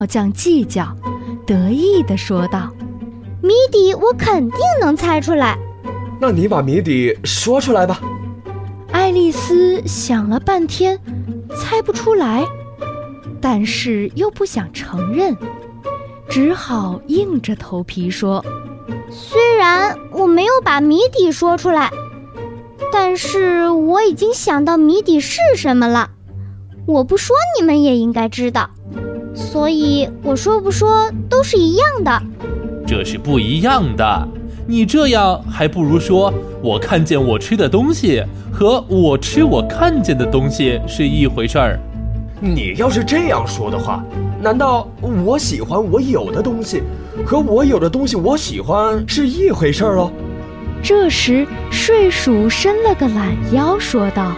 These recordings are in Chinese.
匠计较，得意地说道： 谜底我肯定能猜出来。 那你把谜底说出来吧。 爱丽丝想了半天，猜不出来，但是又不想承认，只好硬着头皮说： 虽然我没有把谜底说出来，但是我已经想到谜底是什么了。我不说你们也应该知道，所以我说不说都是一样的。 这是不一样的，你这样还不如说我看见我吃的东西和我吃我看见的东西是一回事儿。 你要是这样说的话，难道我喜欢我有的东西和我有的东西我喜欢是一回事儿喽？ 这时睡鼠伸了个懒腰说道：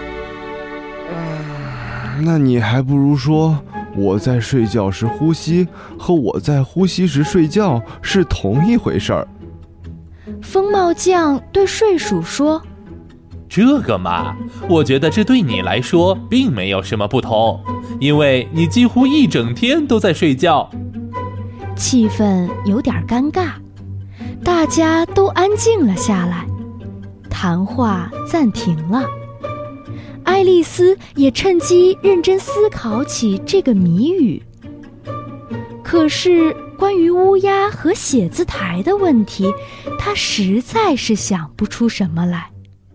那你还不如说我在睡觉时呼吸和我在呼吸时睡觉是同一回事儿。 风帽匠对睡鼠说： 这个嘛，我觉得这对你来说并没有什么不同，因为你几乎一整天都在睡觉。 气氛有点尴尬，大家都安静了下来，谈话暂停了。爱丽丝也趁机认真思考起这个谜语，可是关于乌鸦和写字台的问题，她实在是想不出什么来。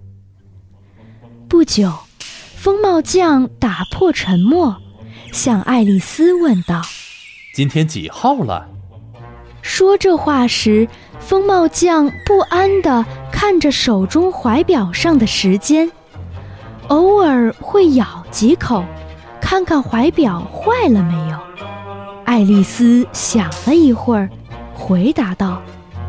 不久，风帽匠打破沉默，向爱丽丝问道： 今天几号了？ 说这话时，风帽匠不安地看着手中怀表上的时间，偶尔会咬几口，看看怀表坏了没有。爱丽丝想了一会儿，回答道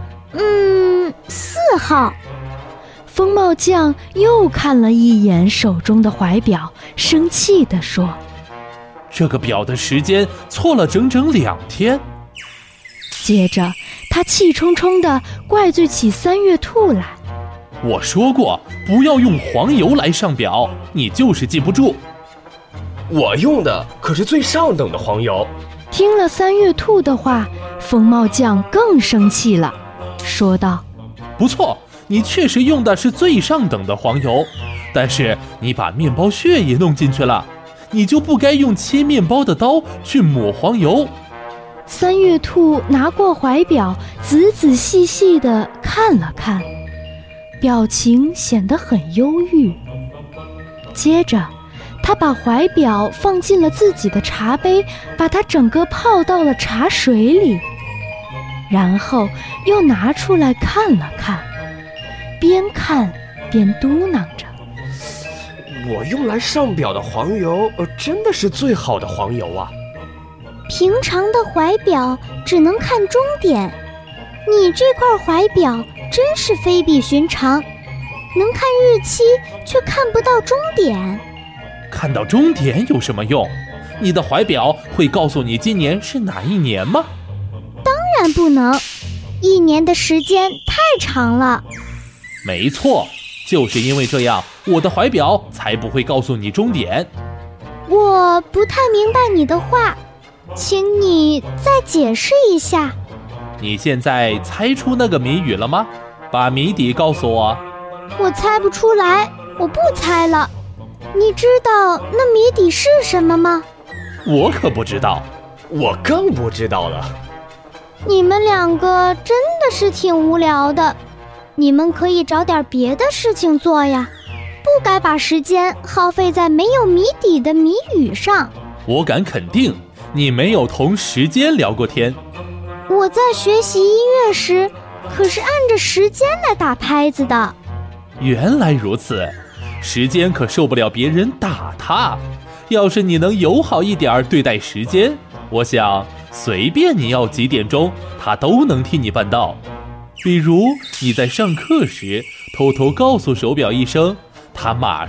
4号。 风帽匠又看了一眼手中的怀表，生气地说： 这个表的时间错了整整2天。 接着他气冲冲地怪罪起三月兔来： 我说过不要用黄油来上表，你就是记不住。 我用的可是最上等的黄油。 听了三月兔的话，风帽匠更生气了，说道： 不错，你确实用的是最上等的黄油，但是你把面包屑也弄进去了，你就不该用切面包的刀去抹黄油。 三月兔拿过怀表，仔仔细细地看了看，表情显得很忧郁。接着他把怀表放进了自己的茶杯，把它整个泡到了茶水里，然后又拿出来看了看，边看边嘟囔着： 我用来上表的黄油真的是最好的黄油啊。 平常的怀表只能看终点，你这块怀表真是非比寻常，能看日期却看不到终点。 看到终点有什么用？你的怀表会告诉你今年是哪一年吗？ 当然不能，一年的时间太长了。 没错，就是因为这样，我的怀表才不会告诉你终点。 我不太明白你的话，请你再解释一下。 你现在猜出那个谜语了吗？把谜底告诉我。 我猜不出来，我不猜了。你知道那谜底是什么吗？ 我可不知道。 我更不知道了。 你们两个真的是挺无聊的，你们可以找点别的事情做呀，不该把时间耗费在没有谜底的谜语上。 我敢肯定，你没有同时间聊过天。 我在学习音乐时，可是按着时间来打拍子的。 原来如此，时间可受不了别人打他。要是你能友好一点对待时间，我想随便你要几点钟，他都能替你办到。比如你在上课时偷偷告诉手表一声，他马